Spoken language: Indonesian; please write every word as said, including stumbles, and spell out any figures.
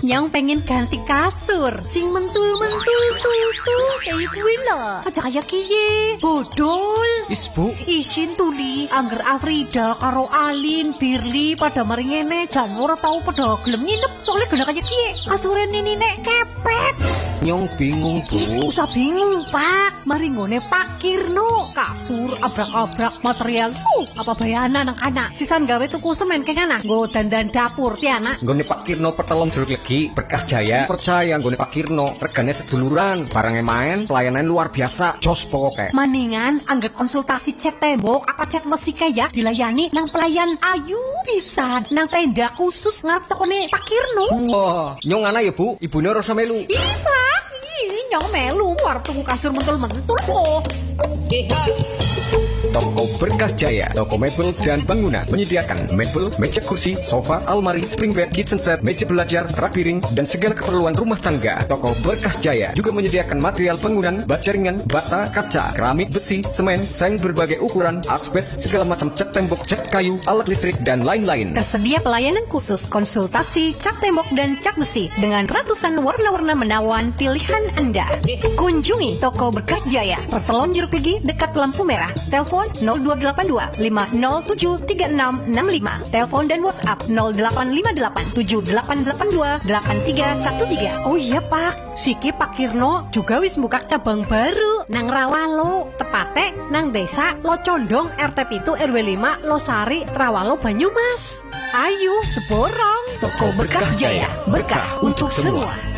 Nyong pengen ganti kasur sing mentul-mentul tuh kayak kuwi lho. Aja kaya kiye. Bodol. Is Bu, Isin tuli angger Afrida karo Alin, Birli pada mari ngene jan ora tau pada gelem nginep soalnya gena kaya kiye. Kasure nini nek kepet. Nyong bingung Bu. Usah bingung Pak, mari ngone Pak Kirno. Kasur abrak-abrak material uh, apa bayana nang kana. Sisan gawe tuku semen keng ana. Nggo dandan dapur ti ana. Nggone Pak Kirno pertelon jeruk legi Berkah Jaya. Percaya nggone Pak Kirno, regane seduluran, barangnya main, pelayanan luar biasa, jos pokoke. Maningan angger konsultasi cat tembok apa cat besi kaya dilayani nang pelayan ayu pisan nang tenda khusus ngarep tokone Pak Kirno. Wah, nyong ana ya Bu, ibune ora melu. Ih Pak, ih nyong melu arep tuku kasur mentul-mentul kok. Toko Berkah Jaya, toko mebel dan bangunan menyediakan mebel, meja kursi, sofa, almari, spring bed, kitchen set, meja belajar, rak piring, dan segala keperluan rumah tangga. Toko Berkah Jaya juga menyediakan material bangunan, baja ringan, bata, kaca, keramik, besi, semen, seng berbagai ukuran, asbes, segala macam cat tembok, cat kayu, alat listrik, dan lain-lain. Tersedia pelayanan khusus konsultasi cat tembok dan cat besi dengan ratusan warna-warna menawan pilihan Anda. Kunjungi toko Berkah Jaya, Pertelon Jeruk Legi dekat lampu merah. Telepon nol dua delapan dua lima nol tujuh tiga enam enam lima. Telepon dan WhatsApp nol delapan lima delapan tujuh delapan delapan dua delapan tiga satu tiga. Oh iya Pak, siki Pak Kirno juga wis buka cabang baru nang Rawalo, tepate nang desa Locondong R T pitu R W lima Losari Rawalo Banyumas. Ayo, borong. Toko Berkah Jaya, berkah untuk semua.